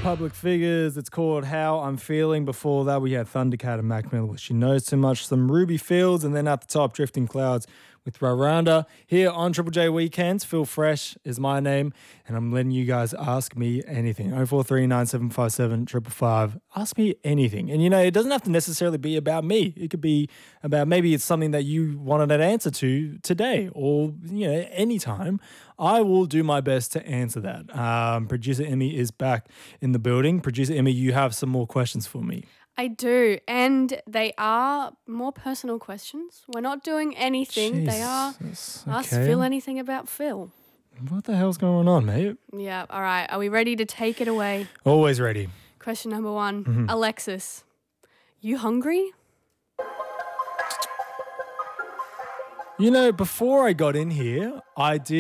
Public Figures. It's called How I'm Feeling. Before that, we had Thundercat and Mac Miller. She Knows Too Much. Some Ruby Fields. And then at the top, Drifting Clouds with Rwanda. Here on Triple J Weekends, Phil Fresh is my name. And I'm letting you guys ask me anything. 0439 757 555. Ask me anything. And, you know, it doesn't have to necessarily be about me. It could be about maybe it's something that you wanted an answer to today or, you know, anytime. I will do my best to answer that. Producer Emmy is back in the building. Producer Emmy, you have some more questions for me. I do, and they are more personal questions. We're not doing anything. They are ask Phil anything about Phil. What the hell's going on, mate? Yeah, all right. Are we ready to take it away? Always ready. Question number one. Alexis, you hungry? You know, before I got in here, I did